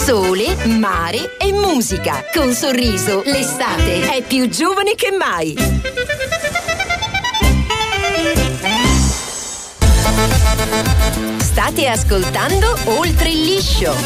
Sole, mare e musica. Con Sorriso, l'estate è più giovane che mai. State ascoltando Oltre il Liscio.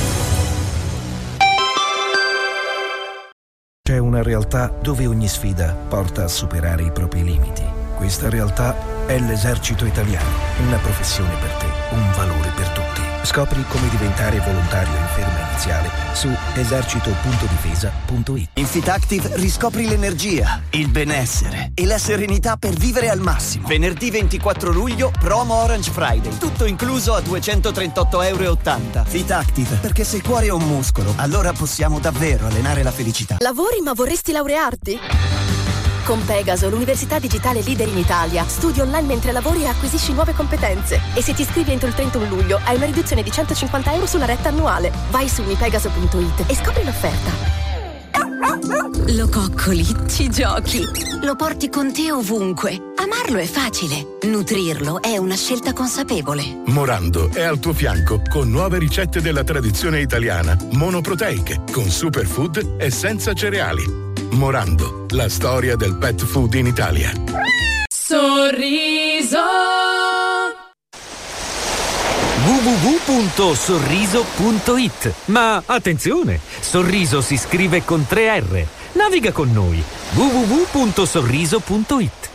C'è una realtà dove ogni sfida porta a superare i propri limiti. Questa realtà è l'Esercito Italiano, una professione per te, un valore per tutti. Scopri come diventare volontario in ferma iniziale su esercito.difesa.it. In FitActive riscopri l'energia, il benessere e la serenità per vivere al massimo. Venerdì 24 luglio, promo Orange Friday. Tutto incluso a €238,80. FitActive, perché se il cuore è un muscolo, allora possiamo davvero allenare la felicità. Lavori ma vorresti laurearti? Con Pegaso, l'università digitale leader in Italia. Studi online mentre lavori e acquisisci nuove competenze. E se ti iscrivi entro il 31 luglio, hai una riduzione di €150 sulla retta annuale. Vai su unipegaso.it e scopri l'offerta. Lo coccoli, ci giochi, lo porti con te ovunque. Amarlo è facile, nutrirlo è una scelta consapevole. Morando è al tuo fianco con nuove ricette della tradizione italiana, monoproteiche, con superfood e senza cereali. Morando, la storia del pet food in Italia. Sorriso. www.sorriso.it. Ma attenzione, Sorriso si scrive con 3 R. Naviga con noi. www.sorriso.it.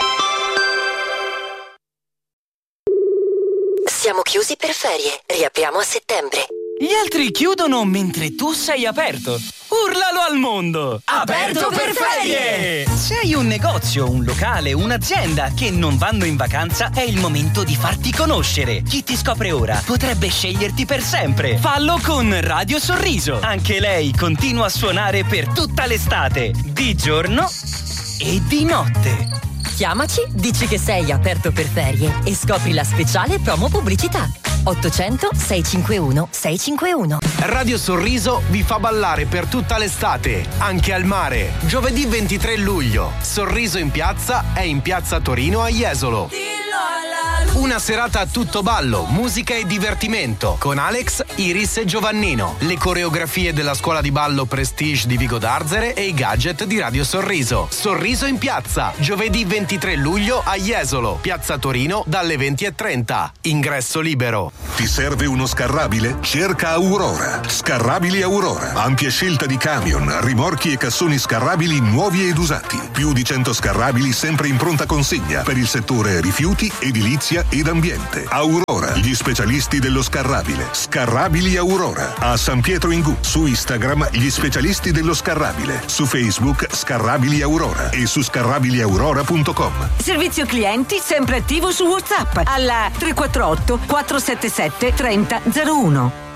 Siamo chiusi per ferie, riapriamo a settembre. Gli altri chiudono mentre tu sei aperto. Urlalo al mondo! Aperto per ferie! Se hai un negozio, un locale, un'azienda che non vanno in vacanza, è il momento di farti conoscere. Chi ti scopre ora potrebbe sceglierti per sempre. Fallo con Radio Sorriso. Anche lei continua a suonare per tutta l'estate, di giorno e di notte. Chiamaci, dici che sei aperto per ferie e scopri la speciale promo pubblicità. 800 651 651. Radio Sorriso vi fa ballare per tutta l'estate, anche al mare. Giovedì 23 luglio, Sorriso in piazza è in piazza Torino a Jesolo. Una serata a tutto ballo, musica e divertimento con Alex, Iris e Giovannino, le coreografie della scuola di ballo Prestige di Vigo d'Arzere e i gadget di Radio Sorriso. Sorriso in piazza, giovedì 23 luglio a Jesolo, piazza Torino dalle 20:30. Ingresso libero. Ti serve uno scarrabile? Cerca Aurora. Scarrabili Aurora. Ampia scelta di camion, rimorchi e cassoni scarrabili nuovi ed usati. Più di 100 scarrabili sempre in pronta consegna per il settore rifiuti, edilizia ed ambiente. Aurora, gli specialisti dello scarrabile. Scarrabili Aurora. A San Pietro in Gu. Su Instagram gli specialisti dello scarrabile. Su Facebook Scarrabili Aurora e su scarrabiliaurora.com. Servizio clienti sempre attivo su WhatsApp alla 348 477 3001.